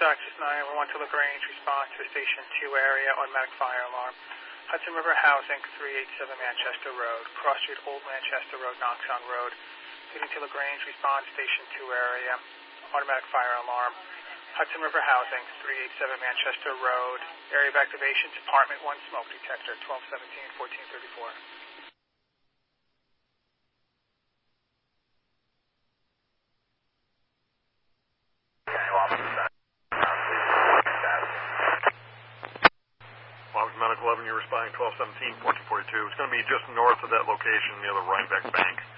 Access 911 to LaGrange, response to Station 2 area, automatic fire alarm. Hudson River Housing, 387 Manchester Road. Cross Street, Old Manchester Road, Knoxtown Road. Leading to LaGrange, response Station 2 area, automatic fire alarm. Hudson River Housing, 387 Manchester Road. Area of activations, Apartment 1, smoke detector, 1217-1434. Medical 11, you're responding 1217-1442. It's going to be just north of that location near the Rhinebeck Bank.